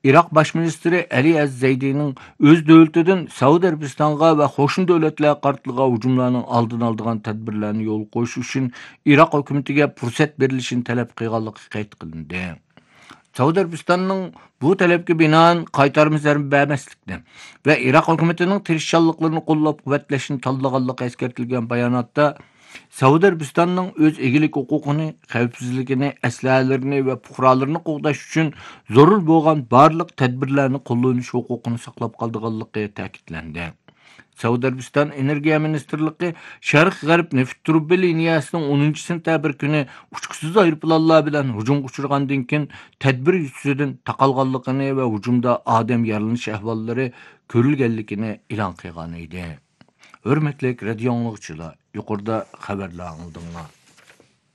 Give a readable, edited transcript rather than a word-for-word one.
Irak baş ministri Ali Az-Zaydi'nin öz dövletinden Saudi Arabistan'a ve hoşun devletler kartlığa hücumlarının aldın aldığan tedbirlerini yol koyuş için Irak hükümetiga fırsat berilişini talep kıyganlığı qayd qilindi. Saudi Arabistan'ın bu talepke binaen qaytarmazlarını bermeslikni ve Irak hükümetinin tirişçanlıklarını qollab quvvetleşini tanlaganlığı eskertilgen bayanatda Saudi Arabistan'ın öz egilik hukukunu, xavfsizligini, əsləhələrini ve puhralarını qoğdaş üçün zorul bolğan barlıq tədbirlərini qollanish hukukunu saqlab qaldığanlığı ta'kidlendi. Saudi Arabistan Energiya Ministerliği Şərq G'arb neft trubi liniyasının 10 sentabr günü uçkusuz aeroplanlar bilen hücum uçurgandan keyin tedbir yüzüden taqalganlığını ve hücumda adam yaralanish ahvallari ko'rilganligini e'lon qilgan edi. Hörmetlik radio anglagıçılar, yuqorida xabarlar angladinglar.